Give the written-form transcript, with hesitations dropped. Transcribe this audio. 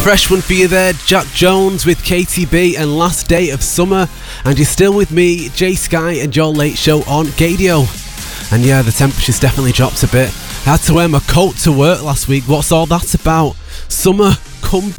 Fresh one for you there, Jack Jones with KTB and Last Day of Summer. And you're still with me, Jay Sky, and your late show on Gadio. And yeah, the temperature's definitely dropped a bit. I had to wear my coat to work last week. What's all that about? Summer, come